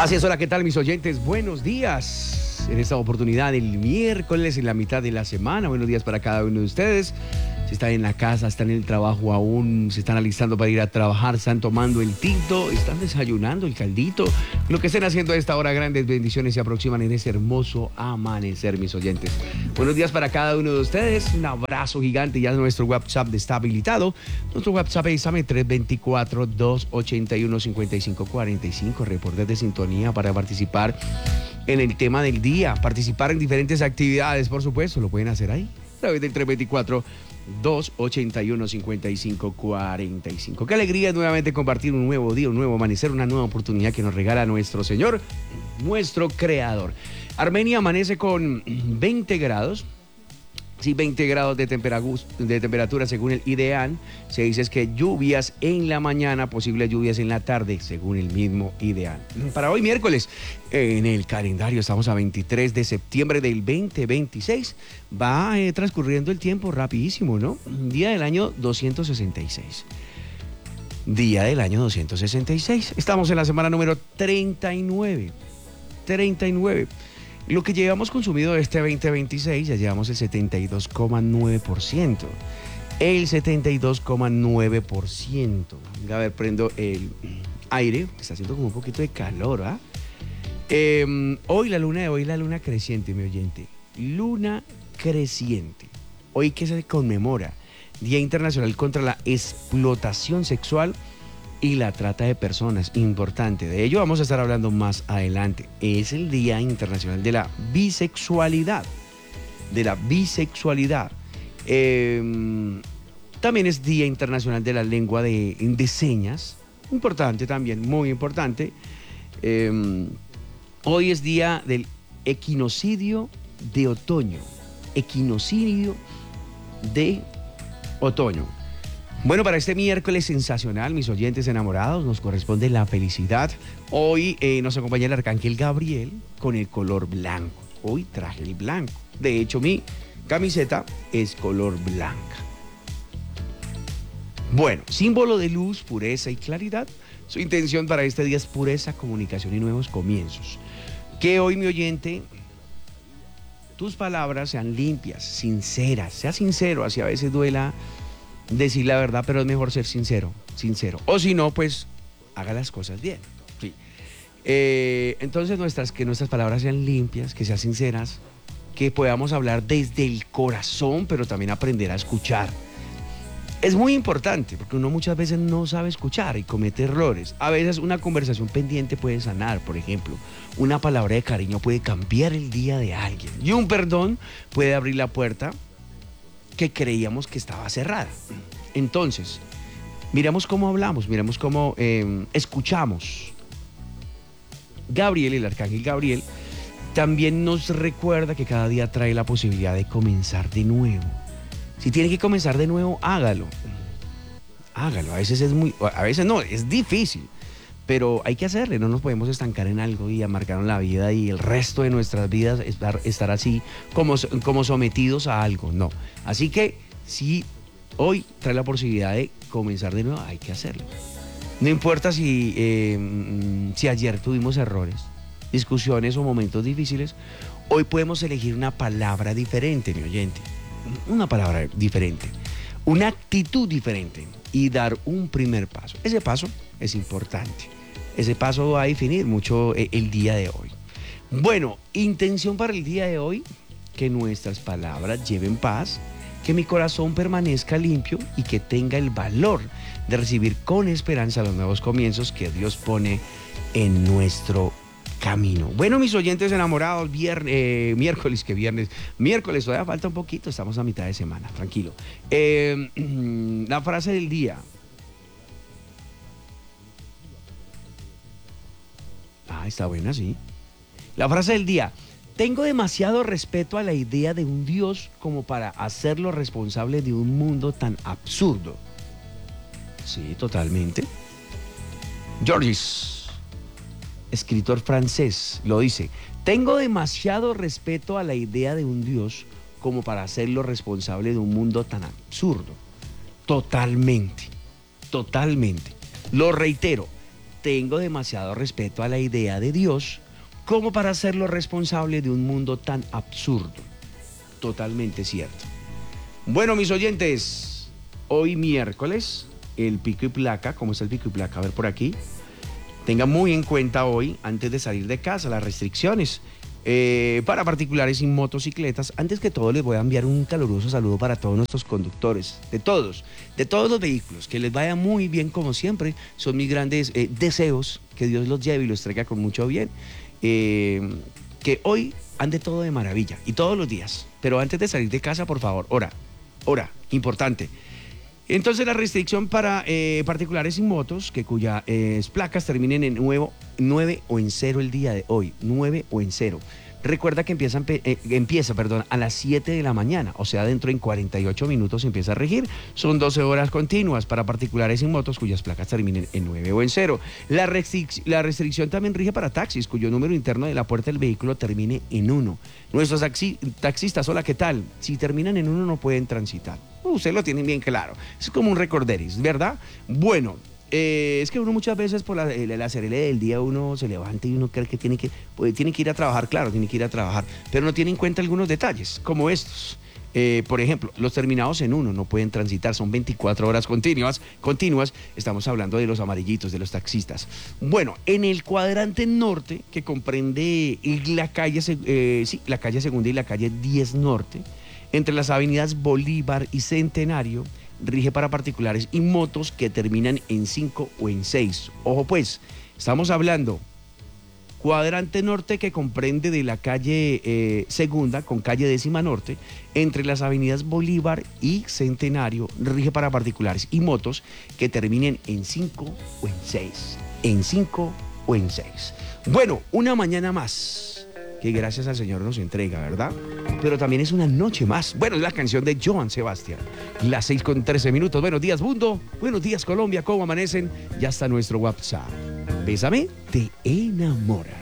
Así es, hola, ¿qué tal mis oyentes? Buenos días. En esta oportunidad, el miércoles, en la mitad de la semana. Buenos días para cada uno de ustedes. Si están en la casa, están en el trabajo aún, se están alistando para ir a trabajar, están tomando el tinto, están desayunando el caldito. Lo que estén haciendo a esta hora, grandes bendiciones se aproximan en ese hermoso amanecer, mis oyentes. Buenos días para cada uno de ustedes. Un abrazo gigante. Ya nuestro WhatsApp está habilitado. Nuestro WhatsApp es 324-281-5545. Reportes de sintonía para participar en el tema del día, participar en diferentes actividades, por supuesto, lo pueden hacer ahí, a través del 324-281-5545. Qué alegría nuevamente compartir un nuevo día, un nuevo amanecer, una nueva oportunidad que nos regala nuestro Señor, nuestro Creador. Armenia amanece con 20 grados. Sí, 20 grados de temperatura según el IDEAN. Se dice que lluvias en la mañana, posibles lluvias en la tarde, según el mismo IDEAN. Para hoy miércoles, en el calendario estamos a 23 de septiembre del 2026. Va transcurriendo el tiempo rapidísimo, ¿no? Día del año 266. Día del año 266. Estamos en la semana número 39. 39. Lo que llevamos consumido este 2026, ya llevamos el 72,9%. El 72,9%. A ver, prendo el aire, que está haciendo como un poquito de calor, ¿ah? Hoy la luna creciente, mi oyente. Luna creciente. Hoy que se conmemora Día Internacional contra la Explotación Sexual y la trata de personas, importante. De ello vamos a estar hablando más adelante. Es el Día Internacional de la Bisexualidad. También es Día Internacional de la Lengua de Señas. Importante también, muy importante. Hoy es Día del Equinocidio de Otoño. Equinocidio de Otoño. Bueno, para este miércoles sensacional, mis oyentes enamorados, nos corresponde la felicidad. Hoy nos acompaña el arcángel Gabriel con el color blanco. Hoy traje el blanco. De hecho, mi camiseta es color blanca. Bueno, símbolo de luz, pureza y claridad. Su intención para este día es pureza, comunicación y nuevos comienzos. Que hoy, mi oyente, tus palabras sean limpias, sinceras. Sea sincero, así a veces duela decir la verdad, pero es mejor ser sincero. O si no, pues haga las cosas bien. Sí. Entonces que nuestras palabras sean limpias, que sean sinceras, que podamos hablar desde el corazón, pero también aprender a escuchar. Es muy importante, porque uno muchas veces no sabe escuchar y comete errores. A veces una conversación pendiente puede sanar, por ejemplo. Una palabra de cariño puede cambiar el día de alguien. Y un perdón puede abrir la puerta que creíamos que estaba cerrada. Entonces, miramos cómo hablamos, miramos cómo escuchamos. Gabriel, el arcángel Gabriel, también nos recuerda que cada día trae la posibilidad de comenzar de nuevo. Si tiene que comenzar de nuevo, hágalo. Hágalo. A veces es difícil, pero hay que hacerle. No nos podemos estancar en algo y amargar la vida y el resto de nuestras vidas estar así como sometidos a algo. No. Así que si hoy trae la posibilidad de comenzar de nuevo, hay que hacerlo. No importa si ayer tuvimos errores, discusiones o momentos difíciles, hoy podemos elegir una palabra diferente, mi oyente. Una palabra diferente, una actitud diferente y dar un primer paso. Ese paso es importante. Ese paso va a definir mucho el día de hoy. Bueno, intención para el día de hoy, que nuestras palabras lleven paz, que mi corazón permanezca limpio y que tenga el valor de recibir con esperanza los nuevos comienzos que Dios pone en nuestro camino. Bueno, mis oyentes enamorados, miércoles, todavía falta un poquito, estamos a mitad de semana, tranquilo. La frase del día. Está buena, sí. La frase del día. Tengo demasiado respeto a la idea de un Dios como para hacerlo responsable de un mundo tan absurdo. Sí, totalmente. Georges, escritor francés, lo dice. Tengo demasiado respeto a la idea de un Dios como para hacerlo responsable de un mundo tan absurdo. Totalmente. Lo reitero. tengo demasiado respeto a la idea de Dios como para hacerlo responsable de un mundo tan absurdo. Totalmente cierto. Bueno, mis oyentes, hoy miércoles, el pico y placa, ¿cómo está el pico y placa? A ver por aquí. Tengan muy en cuenta hoy, antes de salir de casa, las restricciones para particulares y motocicletas. Antes que todo, les voy a enviar un caluroso saludo para todos nuestros conductores, de todos los vehículos, que les vaya muy bien como siempre. Son mis grandes deseos, que Dios los lleve y los traiga con mucho bien. Que hoy ande todo de maravilla y todos los días. Pero antes de salir de casa, por favor, ora, importante. Entonces la restricción para particulares y motos cuyas placas terminen en 9 o en 0 el día de hoy, 9 o en 0. Recuerda que empieza a las 7 de la mañana, o sea, dentro de 48 minutos empieza a regir. Son 12 horas continuas para particulares y motos cuyas placas terminen en 9 o en 0. La restricción también rige para taxis cuyo número interno de la puerta del vehículo termine en 1. Nuestros taxistas, hola, ¿qué tal? Si terminan en 1 no pueden transitar. Ustedes lo tienen bien claro. Es como un recorderis, ¿verdad? Bueno, es que uno muchas veces por la cerele del día uno se levanta y uno cree que tiene que ir a trabajar, claro, tiene que ir a trabajar, pero no tiene en cuenta algunos detalles, como estos. Por ejemplo, los terminados en 1 no pueden transitar, son 24 horas continuas, estamos hablando de los amarillitos, de los taxistas. Bueno, en el cuadrante norte, que comprende la calle Segunda y la calle 10 Norte, entre las avenidas Bolívar y Centenario, rige para particulares y motos que terminan en 5 o en 6. Ojo pues, estamos hablando cuadrante norte, que comprende de la calle Segunda con calle 10ª Norte, entre las avenidas Bolívar y Centenario, rige para particulares y motos que terminen en 5 o en 6. En 5 o en 6. Bueno, una mañana más que gracias al Señor nos entrega, ¿verdad? Pero también es una noche más. Bueno, es la canción de Joan Sebastián. Las 6:13. Buenos días, mundo. Buenos días, Colombia. ¿Cómo amanecen? Ya está nuestro WhatsApp. Bésame, te enamora.